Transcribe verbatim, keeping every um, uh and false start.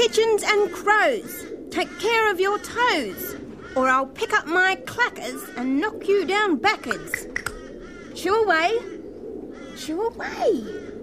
pigeons and crows, take care of your toes, or I'll pick up my clackers and knock you down backwards. Shoo away, shoo away.